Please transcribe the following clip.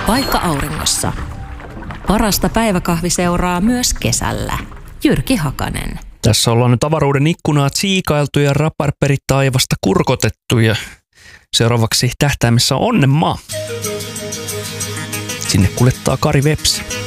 Paikka auringossa. Parasta päiväkahviseuraa myös kesällä. Jyrki Hakanen. Tässä ollaan nyt avaruuden ikkunaa tsiikailtu ja raparperit taivasta kurkotettu ja seuraavaksi tähtäimessä on Onnenmaa. Sinne kuljettaa Kari Vepsi.